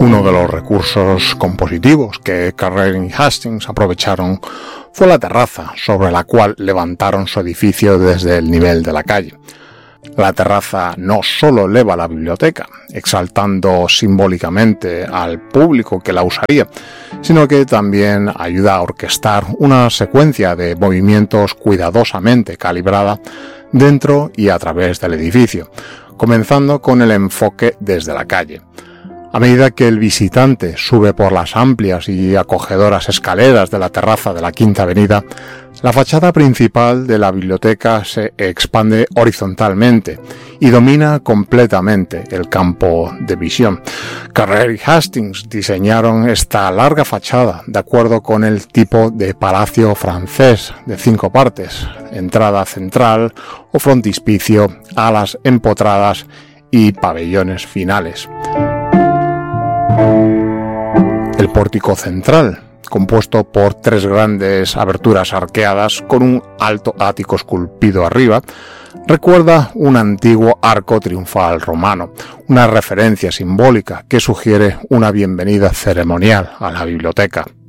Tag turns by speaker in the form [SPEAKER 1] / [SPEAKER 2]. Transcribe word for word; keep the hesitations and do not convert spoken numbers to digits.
[SPEAKER 1] Uno de los recursos compositivos que Carrere y Hastings aprovecharon fue la terraza, sobre la cual levantaron su edificio desde el nivel de la calle. La terraza no solo eleva la biblioteca, exaltando simbólicamente al público que la usaría, sino que también ayuda a orquestar una secuencia de movimientos cuidadosamente calibrada dentro y a través del edificio, comenzando con el enfoque desde la calle. A medida que el visitante sube por las amplias y acogedoras escaleras de la terraza de la Quinta Avenida, la fachada principal de la biblioteca se expande horizontalmente y domina completamente el campo de visión. Carrere y Hastings diseñaron esta larga fachada de acuerdo con el tipo de palacio francés de cinco partes, entrada central o frontispicio, alas empotradas y pabellones finales. El pórtico central, compuesto por tres grandes aberturas arqueadas con un alto ático esculpido arriba, recuerda un antiguo arco triunfal romano, una referencia simbólica que sugiere una bienvenida ceremonial a la biblioteca.